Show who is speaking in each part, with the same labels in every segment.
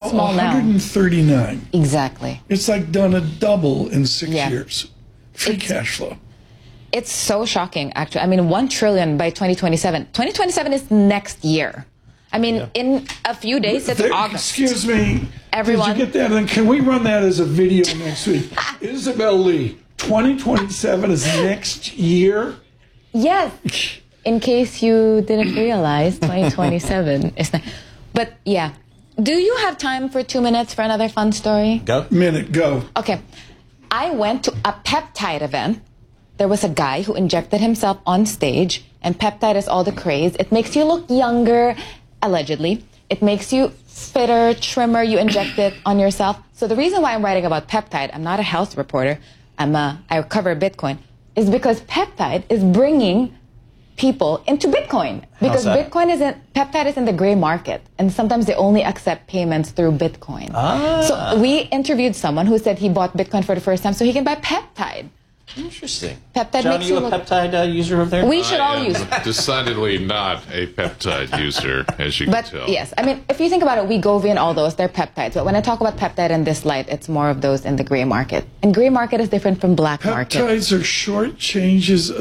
Speaker 1: small now.
Speaker 2: 139.
Speaker 1: Exactly.
Speaker 2: It's like done a double in 6 years. Free cash flow.
Speaker 1: It's so shocking, actually. I mean, 1 trillion by 2027. 2027 is next year. I mean, in a few days, it's August.
Speaker 2: Excuse me.
Speaker 1: Everyone.
Speaker 2: Did you get that? And can we run that as a video next week? Isabel Lee, 2027 is next year?
Speaker 1: Yes. In case you didn't realize, 2027 is not. But yeah. Do you have time for 2 minutes for another fun story?
Speaker 3: Go.
Speaker 2: Minute, go.
Speaker 1: Okay. I went to a peptide event. There was a guy who injected himself on stage, and peptide is all the craze. It makes you look younger, allegedly. It makes you fitter, trimmer. You inject it on yourself. So the reason why I'm writing about peptide, I'm not a health reporter, I cover Bitcoin, is because peptide is bringing people into Bitcoin. Because peptide is in the gray market, and sometimes they only accept payments through Bitcoin. So we interviewed someone who said he bought Bitcoin for the first time so he can buy peptide.
Speaker 3: Interesting.
Speaker 1: Peptide
Speaker 3: John,
Speaker 1: makes
Speaker 3: are you
Speaker 1: you
Speaker 3: a
Speaker 1: look...
Speaker 3: peptide user over there?
Speaker 1: We should all use it.
Speaker 4: Decidedly not a peptide user, as you can tell.
Speaker 1: But yes, I mean, if you think about it, Wegovy and all those, they're peptides. But when I talk about peptide in this light, it's more of those in the gray market. And gray market is different from black market.
Speaker 2: Peptides are short chains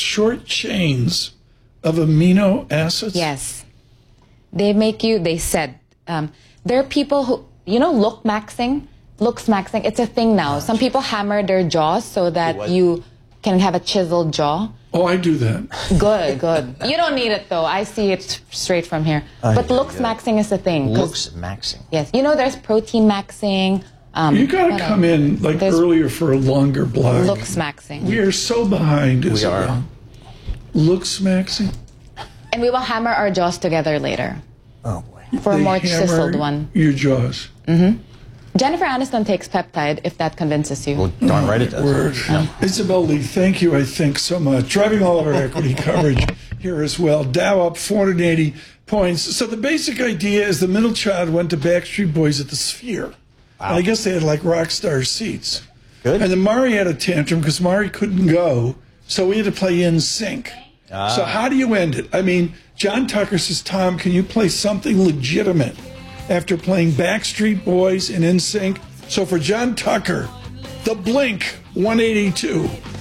Speaker 2: of amino acids?
Speaker 1: Yes. They said, there are people who, looks maxing, it's a thing now. Some people hammer their jaws so that you can have a chiseled jaw.
Speaker 2: Oh, I do that.
Speaker 1: Good, good. You don't need it, though. I see it straight from here. But looks maxing is the thing.
Speaker 3: Looks maxing.
Speaker 1: Yes. There's protein maxing.
Speaker 2: You got to come in earlier for a longer blog.
Speaker 1: Looks maxing.
Speaker 2: We are so behind.
Speaker 3: We are.
Speaker 2: Looks maxing.
Speaker 1: And we will hammer our jaws together later.
Speaker 3: Oh, boy.
Speaker 1: For a more chiseled one.
Speaker 2: Your jaws.
Speaker 1: Mm-hmm. Jennifer Aniston takes peptide, if that convinces you.
Speaker 3: Well, darn right it does.
Speaker 2: Isabel Lee, thank you, I think, so much. Driving all of our equity coverage here as well. Dow up 480 points. So the basic idea is the middle child went to Backstreet Boys at the Sphere. Wow. And I guess they had like rock star seats.
Speaker 3: Good.
Speaker 2: And then Mari had a tantrum because Mari couldn't go, so we had to play In Sync. So how do you end it? I mean, John Tucker says, Tom, can you play something legitimate after playing Backstreet Boys and In Sync? So for John Tucker, the Blink 182.